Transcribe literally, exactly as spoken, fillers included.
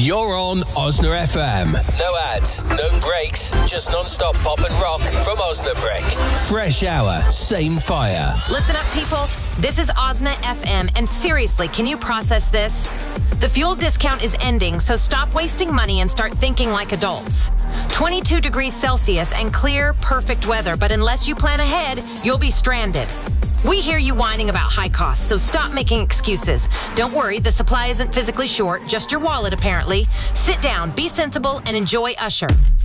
You're on Osna F M. No ads, no breaks, just non-stop pop and rock from Osnabrück. Fresh hour, same fire. Listen up, people. This is Osna F M, and seriously, can you process this? The fuel discount is ending, so stop wasting money and start thinking like adults. twenty-two degrees Celsius and clear, perfect weather, but unless you plan ahead, you'll be stranded. We hear you whining about high costs, so stop making excuses. Don't worry, the supply isn't physically short, just your wallet apparently. Sit down, be sensible, and enjoy Usher.